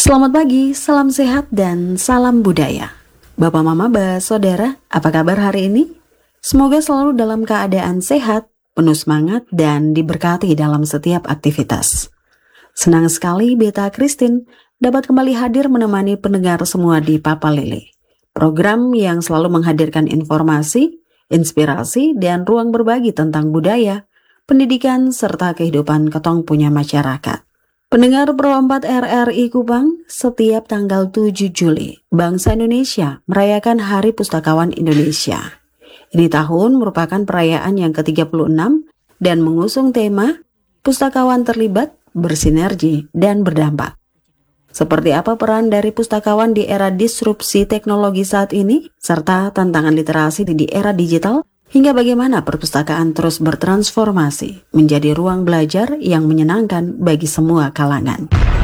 Selamat pagi, salam sehat dan salam budaya. Bapak Mama, Saudara, apa kabar hari ini? Semoga selalu dalam keadaan sehat, penuh semangat dan diberkati dalam setiap aktivitas. Senang sekali Beta Christine dapat kembali hadir menemani pendengar semua di Papa Lele. Program yang selalu menghadirkan informasi, inspirasi, dan ruang berbagi tentang budaya, pendidikan, serta kehidupan ketong punya masyarakat. Pendengar Pro 4 RRI Kupang, setiap tanggal 7 Juli, bangsa Indonesia merayakan Hari Pustakawan Indonesia. Ini tahun merupakan perayaan yang ke-36 dan mengusung tema Pustakawan Terlibat, Bersinergi, dan Berdampak. Seperti apa peran dari pustakawan di era disrupsi teknologi saat ini, serta tantangan literasi di era digital, hingga bagaimana perpustakaan terus bertransformasi menjadi ruang belajar yang menyenangkan bagi semua kalangan.